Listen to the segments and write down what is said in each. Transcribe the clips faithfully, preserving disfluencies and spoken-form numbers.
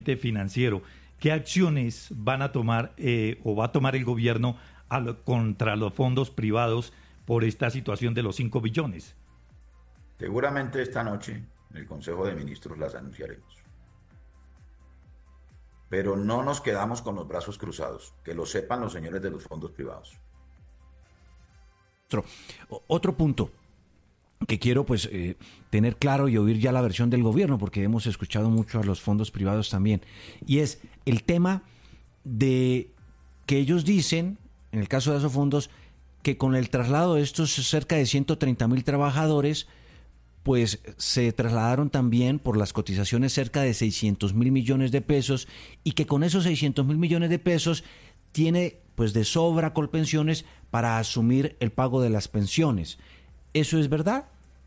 financiero. ¿Qué acciones van a tomar eh, o va a tomar el gobierno a lo, contra los fondos privados por esta situación de los cinco billones? Seguramente esta noche en el Consejo de Ministros las anunciaremos. Pero no nos quedamos con los brazos cruzados, que lo sepan los señores de los fondos privados. Otro, otro punto que quiero pues eh, tener claro y oír ya la versión del gobierno, porque hemos escuchado mucho a los fondos privados también, y es el tema de que ellos dicen, en el caso de esos fondos, que con el traslado de estos cerca de ciento treinta mil trabajadores, pues se trasladaron también por las cotizaciones cerca de seiscientos mil millones de pesos, y que con esos seiscientos mil millones de pesos tiene pues de sobra Colpensiones para asumir el pago de las pensiones. ¿Eso es verdad?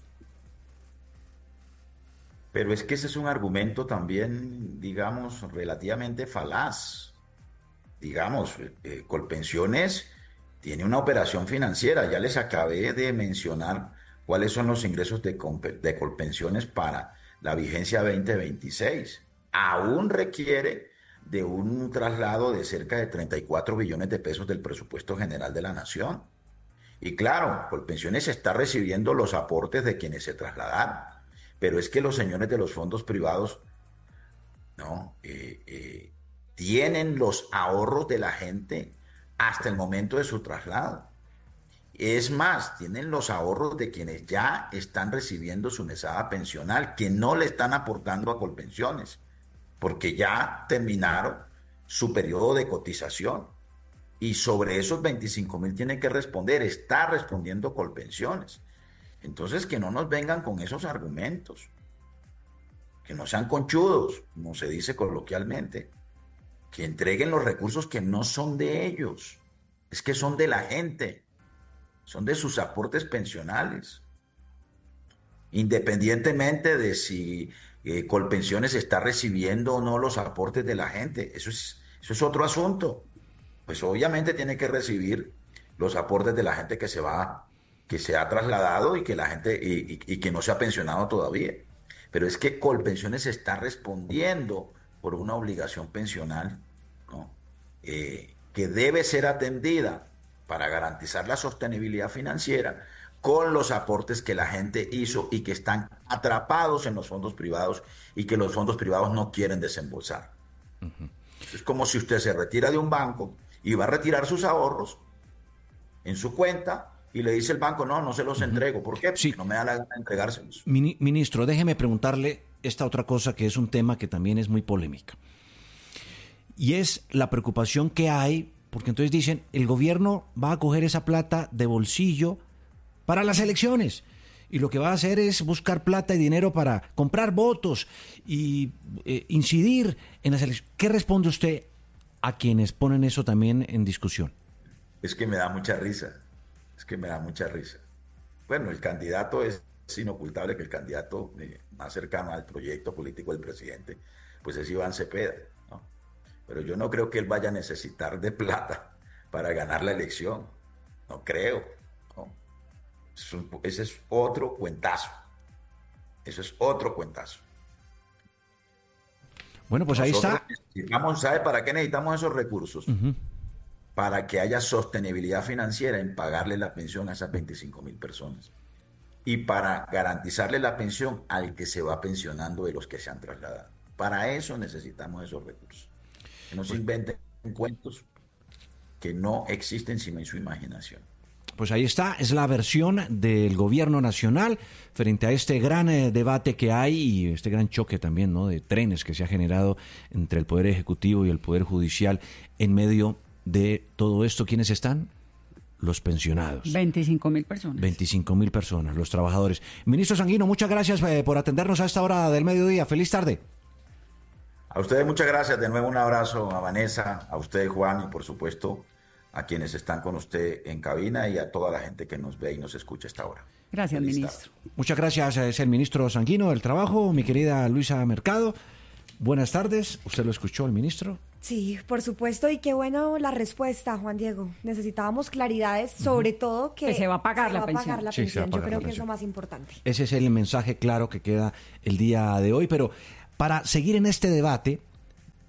Pero es que ese es un argumento también, digamos, relativamente falaz. Digamos, eh, Colpensiones tiene una operación financiera. Ya les acabé de mencionar cuáles son los ingresos de, de Colpensiones para la vigencia veinte veintiséis. Aún requiere de un traslado de cerca de treinta y cuatro billones de pesos del presupuesto general de la Nación. Y claro, Colpensiones está recibiendo los aportes de quienes se trasladaron, pero es que los señores de los fondos privados no eh, eh, tienen los ahorros de la gente hasta el momento de su traslado. Es más, tienen los ahorros de quienes ya están recibiendo su mesada pensional, que no le están aportando a Colpensiones, porque ya terminaron su periodo de cotización. Y sobre esos veinticinco mil tienen que responder, está respondiendo Colpensiones. Entonces, que no nos vengan con esos argumentos, que no sean conchudos, como se dice coloquialmente, que entreguen los recursos que no son de ellos, es que son de la gente, son de sus aportes pensionales, independientemente de si eh, Colpensiones está recibiendo o no los aportes de la gente. Eso es, eso es otro asunto. Pues obviamente tiene que recibir los aportes de la gente que se va, que se ha trasladado y que la gente y, y, y que no se ha pensionado todavía. Pero es que Colpensiones está respondiendo por una obligación pensional, ¿no? eh, que debe ser atendida para garantizar la sostenibilidad financiera con los aportes que la gente hizo y que están atrapados en los fondos privados y que los fondos privados no quieren desembolsar. Uh-huh. Es como si usted se retira de un banco y va a retirar sus ahorros en su cuenta y le dice el banco, no, no se los uh-huh. entrego. ¿Por qué? Porque sí. no me da la gana de entregárselos. Min- ministro, déjeme preguntarle esta otra cosa que es un tema que también es muy polémica. Y es la preocupación que hay, porque entonces dicen, el gobierno va a coger esa plata de bolsillo para las elecciones. Y lo que va a hacer es buscar plata y dinero para comprar votos y eh, incidir en las elecciones. ¿Qué responde usted a quienes ponen eso también en discusión? Es que me da mucha risa, es que me da mucha risa. Bueno, el candidato es, es inocultable que el candidato eh, más cercano al proyecto político del presidente, pues es Iván Cepeda, ¿no? Pero yo no creo que él vaya a necesitar de plata para ganar la elección, no creo, ¿no? Ese es otro cuentazo, eso es otro cuentazo. Bueno, pues Nosotros ahí está. Necesitamos, ¿sabe para qué necesitamos esos recursos? Uh-huh. Para que haya sostenibilidad financiera en pagarle la pensión a esas veinticinco mil personas. Y para garantizarle la pensión al que se va pensionando de los que se han trasladado. Para eso necesitamos esos recursos. Que no se inventen cuentos que no existen sino en su imaginación. Pues ahí está, es la versión del gobierno nacional frente a este gran eh, debate que hay y este gran choque también, ¿no?, de trenes que se ha generado entre el Poder Ejecutivo y el Poder Judicial en medio de todo esto. ¿Quiénes están? Los pensionados. veinticinco mil personas. veinticinco mil personas, los trabajadores. Ministro Sanguino, muchas gracias eh, por atendernos a esta hora del mediodía. Feliz tarde. A ustedes muchas gracias. De nuevo un abrazo a Vanessa, a usted, Juan, y por supuesto a quienes están con usted en cabina y a toda la gente que nos ve y nos escucha a esta hora. Gracias, Feliz ministro. Tarde. Muchas gracias, es el ministro Sanguino del Trabajo, mi querida Luisa Mercado. Buenas tardes, ¿usted lo escuchó, el ministro? Sí, por supuesto, y qué bueno la respuesta, Juan Diego. Necesitábamos claridades, sobre uh-huh. todo que, que se va a pagar se la va pensión. A pagar la sí, pensión. pagar Yo creo la que pensión. es lo más importante. Ese es el mensaje claro que queda el día de hoy, pero para seguir en este debate,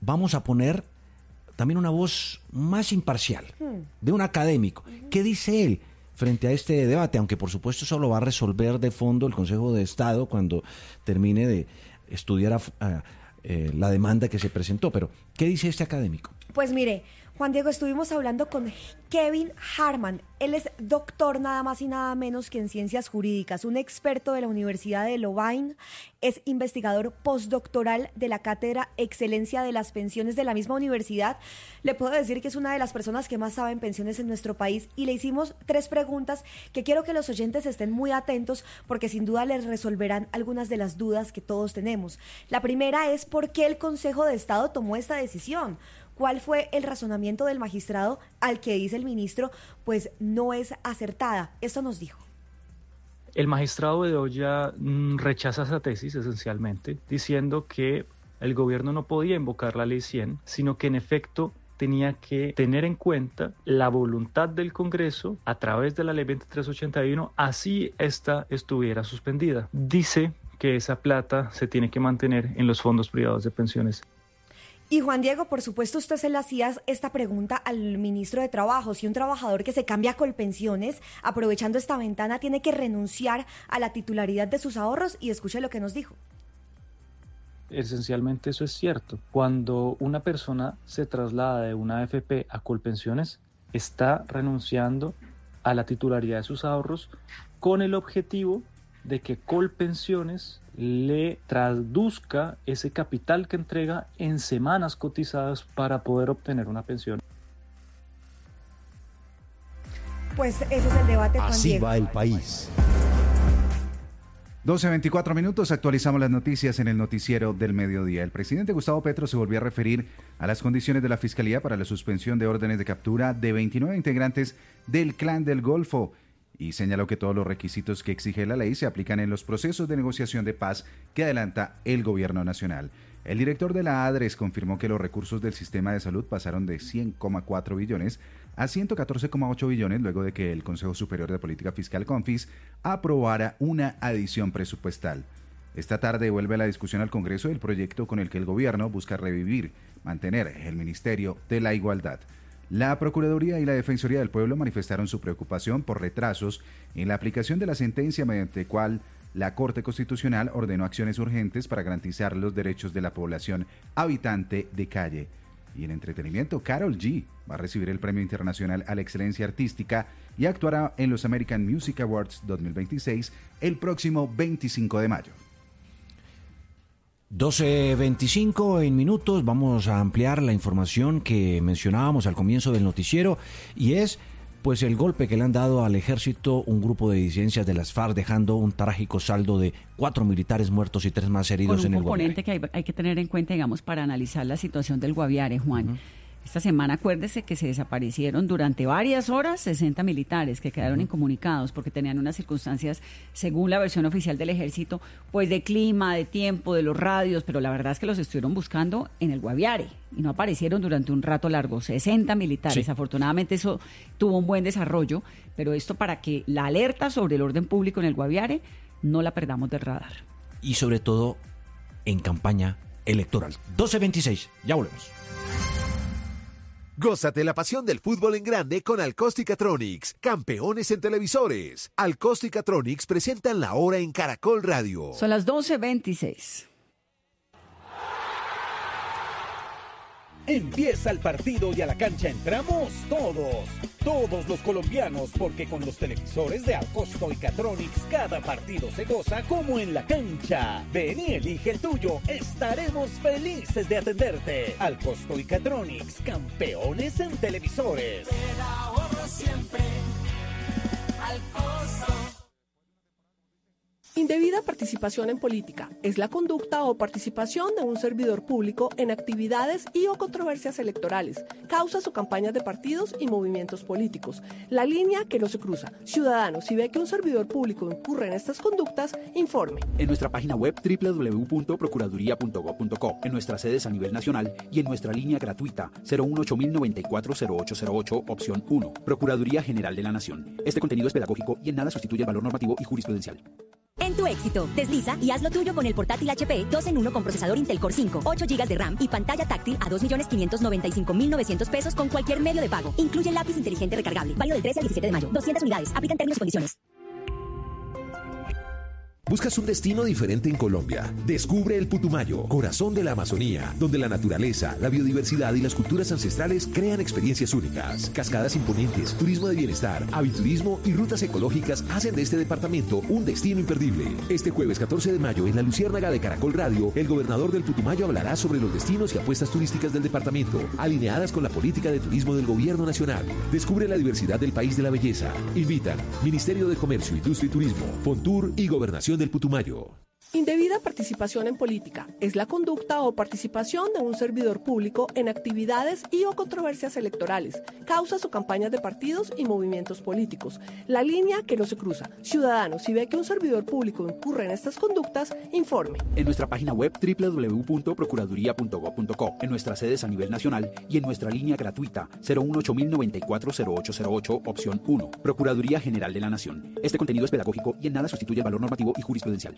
vamos a poner también una voz más imparcial, de un académico. ¿Qué dice él frente a este debate? Aunque por supuesto eso lo va a resolver de fondo el Consejo de Estado cuando termine de estudiar a, a, eh, la demanda que se presentó. Pero, ¿qué dice este académico? Pues mire, Juan Diego, estuvimos hablando con Kevin Harman. Él es doctor nada más y nada menos que en ciencias jurídicas, un experto de la Universidad de Louvain, es investigador postdoctoral de la Cátedra Excelencia de las Pensiones de la misma universidad. Le puedo decir que es una de las personas que más sabe en pensiones en nuestro país y le hicimos tres preguntas que quiero que los oyentes estén muy atentos porque sin duda les resolverán algunas de las dudas que todos tenemos. La primera es ¿por qué el Consejo de Estado tomó esta decisión? ¿Cuál fue el razonamiento del magistrado al que dice el ministro, pues no es acertada? Esto nos dijo. El magistrado Bedoya mm, rechaza esa tesis esencialmente, diciendo que el gobierno no podía invocar la ley cien, sino que en efecto tenía que tener en cuenta la voluntad del Congreso a través de la ley veintitrés ochenta y uno, así esta estuviera suspendida. Dice que esa plata se tiene que mantener en los fondos privados de pensiones. Y Juan Diego, por supuesto, usted se le hacía esta pregunta al ministro de Trabajo. Si un trabajador que se cambia a Colpensiones, aprovechando esta ventana, tiene que renunciar a la titularidad de sus ahorros, y escuche lo que nos dijo. Esencialmente eso es cierto. Cuando una persona se traslada de una A F P a Colpensiones, está renunciando a la titularidad de sus ahorros con el objetivo de que Colpensiones le traduzca ese capital que entrega en semanas cotizadas para poder obtener una pensión. Pues ese es el debate, Juan Así Diego. va el país. doce veinticuatro minutos, actualizamos las noticias en el noticiero del mediodía. El presidente Gustavo Petro se volvió a referir a las condiciones de la Fiscalía para la suspensión de órdenes de captura de veintinueve integrantes del Clan del Golfo y señaló que todos los requisitos que exige la ley se aplican en los procesos de negociación de paz que adelanta el gobierno nacional. El director de la ADRES confirmó que los recursos del sistema de salud pasaron de cien coma cuatro billones a ciento catorce coma ocho billones luego de que el Consejo Superior de Política Fiscal, CONFIS, aprobara una adición presupuestal. Esta tarde vuelve a la discusión al Congreso el proyecto con el que el gobierno busca revivir, mantener el Ministerio de la Igualdad. La Procuraduría y la Defensoría del Pueblo manifestaron su preocupación por retrasos en la aplicación de la sentencia mediante cual la Corte Constitucional ordenó acciones urgentes para garantizar los derechos de la población habitante de calle. Y en entretenimiento, Karol G va a recibir el Premio Internacional a la Excelencia Artística y actuará en los American Music Awards dos mil veintiséis el próximo veinticinco de mayo. doce veinticinco en minutos, vamos a ampliar la información que mencionábamos al comienzo del noticiero y es pues el golpe que le han dado al ejército un grupo de disidencias de las FARC, dejando un trágico saldo de cuatro militares muertos y tres más heridos en el Guaviare. Un componente que hay, hay que tener en cuenta, digamos, para analizar la situación del Guaviare, Juan. Uh-huh. Esta semana, acuérdese que se desaparecieron durante varias horas sesenta militares que quedaron uh-huh. incomunicados porque tenían unas circunstancias, según la versión oficial del ejército, pues de clima, de tiempo, de los radios, pero la verdad es que los estuvieron buscando en el Guaviare y no aparecieron durante un rato largo, sesenta militares. Sí. Afortunadamente eso tuvo un buen desarrollo, pero esto para que la alerta sobre el orden público en el Guaviare no la perdamos del radar. Y sobre todo en campaña electoral. doce veintiséis, ya volvemos. Gózate la pasión del fútbol en grande con Alcóstica-Tronics, campeones en televisores. Alcóstica-Tronics presentan la hora en Caracol Radio. Son las doce veintiséis. Empieza el partido y a la cancha entramos todos, todos los colombianos, porque con los televisores de Alcóstica-Tronics cada partido se goza como en la cancha. Ven y elige el tuyo, estaremos felices de atenderte. Alcóstica-Tronics, campeones en televisores. Te da ahorro siempre, Alcosto. Indebida participación en política es la conducta o participación de un servidor público en actividades y o controversias electorales, causas o campañas de partidos y movimientos políticos. La línea que no se cruza. Ciudadano, si ve que un servidor público incurre en estas conductas, informe. En nuestra página web doble u doble u doble u punto procuraduría punto gob punto co, en nuestras sedes a nivel nacional y en nuestra línea gratuita cero uno ocho mil noventa y cuatro cero ocho cero ocho, opción uno. Procuraduría General de la Nación. Este contenido es pedagógico y en nada sustituye el valor normativo y jurisprudencial. En tu éxito, desliza y haz lo tuyo con el portátil H P dos en uno con procesador Intel Core cinco, ocho gigas de RAM y pantalla táctil a dos millones quinientos noventa y cinco mil novecientos pesos con cualquier medio de pago. Incluye lápiz inteligente recargable. Válido del trece al diecisiete de mayo. doscientas unidades. Aplican términos y condiciones. ¿Buscas un destino diferente en Colombia? Descubre el Putumayo, corazón de la Amazonía, donde la naturaleza, la biodiversidad y las culturas ancestrales crean experiencias únicas. Cascadas imponentes, turismo de bienestar, aviturismo y rutas ecológicas hacen de este departamento un destino imperdible. Este jueves catorce de mayo en la Luciérnaga de Caracol Radio, el gobernador del Putumayo hablará sobre los destinos y apuestas turísticas del departamento, alineadas con la política de turismo del gobierno nacional. Descubre la diversidad del país de la belleza. Invitan Ministerio de Comercio, Industria y Turismo, Fontur y Gobernación del Putumayo. Indebida participación en política es la conducta o participación de un servidor público en actividades y o controversias electorales, causas o campañas de partidos y movimientos políticos. La línea que no se cruza. Ciudadano, si ve que un servidor público incurre en estas conductas, informe. En nuestra página web doble u doble u doble u punto procuraduría punto gob punto co, en nuestras sedes a nivel nacional y en nuestra línea gratuita cero uno ocho mil noventa y cuatro cero ocho cero ocho, opción uno. Procuraduría General de la Nación. Este contenido es pedagógico y en nada sustituye el valor normativo y jurisprudencial.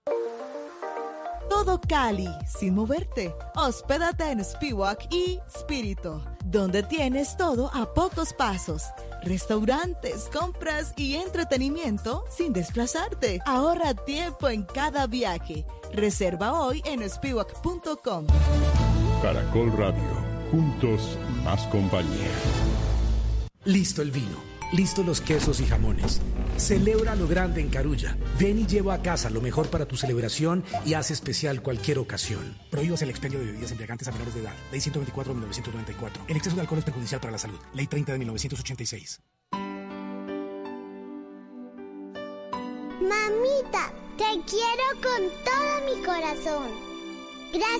Todo Cali, sin moverte. Hospédate en Spiwak y Spirito, donde tienes todo a pocos pasos. Restaurantes, compras y entretenimiento sin desplazarte. Ahorra tiempo en cada viaje. Reserva hoy en spiwak punto com. Caracol Radio, juntos más compañía. Listo el vino. Listos los quesos y jamones. Celebra lo grande en Carulla. Ven y lleva a casa lo mejor para tu celebración y haz especial cualquier ocasión. Prohíbas el expendio de bebidas embriagantes a menores de edad. Ley ciento veinticuatro de mil novecientos noventa y cuatro. El exceso de alcohol es perjudicial para la salud. Ley treinta de mil novecientos ochenta y seis. Mamita, te quiero con todo mi corazón. Gracias